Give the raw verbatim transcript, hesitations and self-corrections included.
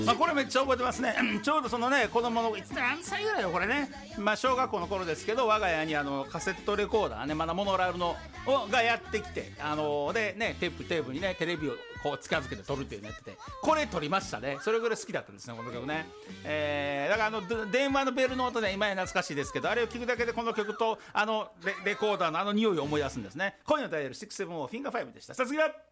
まあ、これめっちゃ覚えてますねちょうどそのね子供のいつ何歳ぐらいよこれね、まあ、小学校の頃ですけど、我が家にあのカセットレコーダーね、まだモノラルのをがやってきて、あのでねテープテープにねテレビをこう近づけて撮るっていうのやってて、これ撮りましたね。それぐらい好きだったんですねこの曲ね。えー、だからあの電話のベルの音で今や懐かしいですけど、あれを聞くだけでこの曲とあの レ, レコーダーのあの匂いを思い出すんですね。今夜のダイヤルろくななよんフィンガーファイブでした。さすが